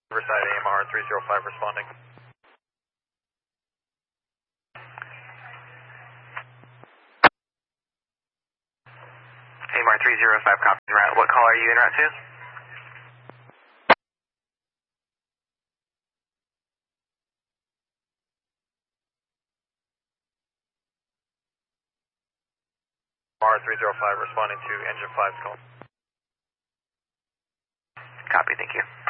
Riverside AMR 305 responding. AMR 305 copy. What call are you en route to? AMR 305 responding to engine 5's call. Copy, thank you.